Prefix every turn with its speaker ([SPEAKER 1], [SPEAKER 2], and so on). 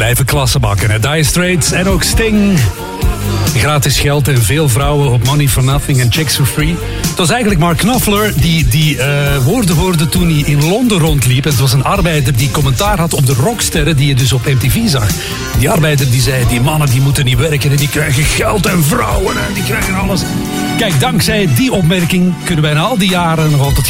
[SPEAKER 1] blijven klasse maken. Hè? Dire Straits en ook Sting. Gratis geld en veel vrouwen op Money for Nothing en Chicks for Free. Het was eigenlijk Mark Knopfler die woorden hoorde toen hij in Londen rondliep. Het was een arbeider die commentaar had op de rocksterren die je dus op MTV zag. Die arbeider die zei, die mannen die moeten niet werken en die krijgen geld en vrouwen en die krijgen alles. Kijk, dankzij die opmerking kunnen wij na al die jaren nog altijd